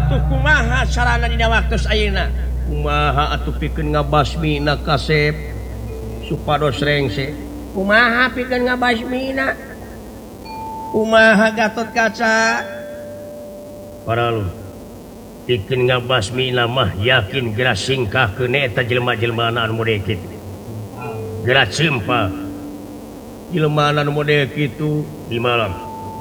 atuh kumaha sarana dina waktu ayeuna kumaha atuh pikeun ngabasmina kasep supados rengse kumaha pikeun ngabasmina kumaha Gatot Kaca paralu pikeun ngabasmina mah yakin geura singkahkeun eta jelema-jelema anu model kitu geura cempa jelema anu model kitu di malam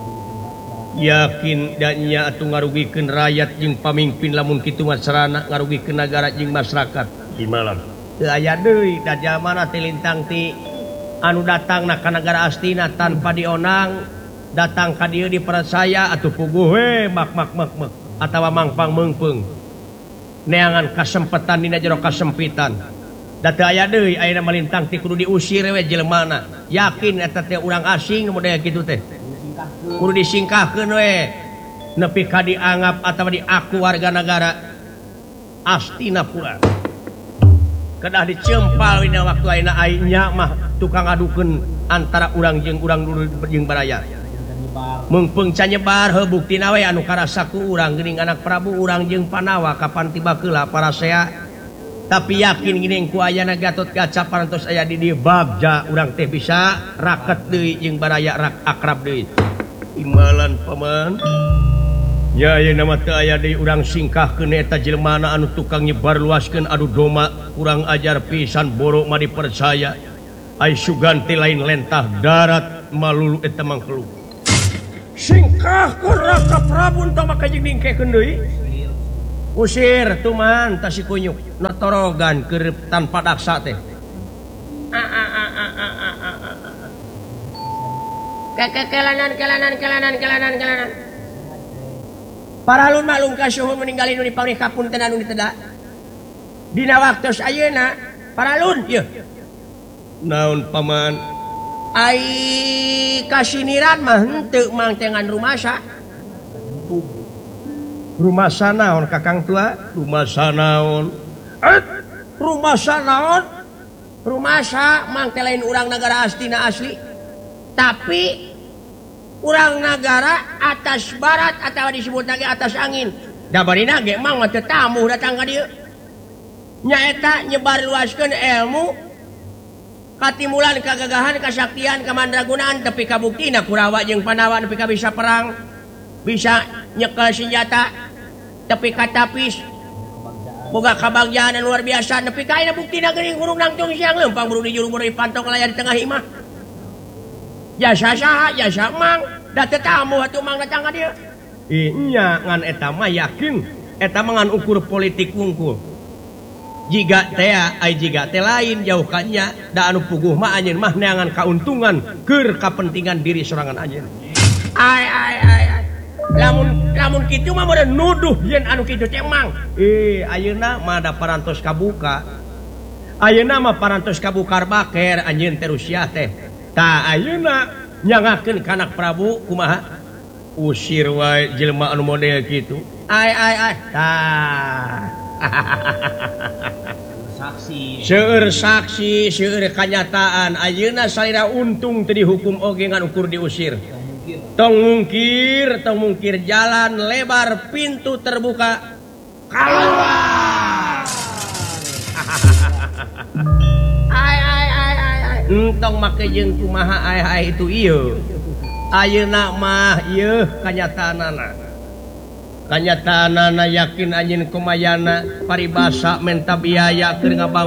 yakin danya atuh ngarugikeun rakyat jeung pamimpin lamun kitu mah sarana ngarugikeun nagara jeung masyarakat di malam teu aya deui da jamana teh lintang ti anu datangna ka nagara astina tanpa dionang datang ka dieu dipercaya atuh puguh we mak atawa mangpang meungpeung neangan kasempatan dina jero kasempitan da teu aya deui ayeuna malintang ti kudu diusir we jelemana yakin eta teh urang asing model kitu teh kudu disingkahkeun we nepi ka dianggap atawa diaku warga negara astina pula kedah dicempal dina waktu ayeuna nya mah tukang adukeun antara urang jeung baraya meungpeung can nyebar heuh buktina we anu karasa ku urang geuning anak Prabu urang jeung Panawa kapan tiba keula parasea tapi yakin geuning ku ayana Gatot Kaca parantos aya di dieu bagja urang teh bisa raket deui jeung baraya akrab deui imalan paman ya ayeuna mah teu aya deui urang singkahkeun eta jelemana anu tukang nyebar luaskeun adu doma urang ajar pisan borok mah dipercaya ai suganti lain lentah darat malulu eta mangkeluk singkahkeun Raka Prabu entah maka jeung dingkekeun deui usir tuman tah si kunyuk natorogan keur tanpa daksa teh kelanan paralun malung kasuhun meninggali nu dipanggih kapunten anu diteda dina waktos ayeuna paralun yeuh naon paman ai kasiniran mah henteu mang tengan rumasa rumasa naon kakang tua rumasa naon rumasa naon rumasa mang teh lain urang nagara astina asli tapi urang nagara atas barat atau disebut lagi atas angin da barina ge mang mah teu tamu datang ka dieu nyaeta nyebar luaskeun ilmu katimulan kagagahan kasaktian kamandragunaan tapi kabuktina Kurawa jeung Panawa nepi ka bisa perang bisa nyekel senjata tapi katapis boga kabagjaan luar biasa nepi ka ayeuna buktina geuning hurung nangtung siang leumpang buru di juru buru dipantong layar di tengah imah jasa saha jasa mang da teu tamu atuh mang datang ka dieu nya ngan eta mah yakin eta mah ngan ukur politik wungkul jiga teh lain jauh kanya da anu puguh mah anjeun mah neangan kauntungan keur kapentingan diri sorangan anjeun ai lamun kitu mah meureun nuduh yen anu kitu teh mang ayeuna mah da parantos kabuka ayeuna mah parantos kabukar baker anjeun teh Rusia teh tah ayeuna nyangakeun ka anak Prabu kumaha usir wae jelema anu model kitu ai tah seueur saksi seueur kanyataan ayeuna salira untung teu dihukum oge ngan ukur diusir tong mungkir jalan lebar pintu terbuka keluar ai entong make jeung kumaha ai itu ieu ayeuna mah ieu kanyataanana yakin anjeun kumayana paribasa menta biaya keur ngabangun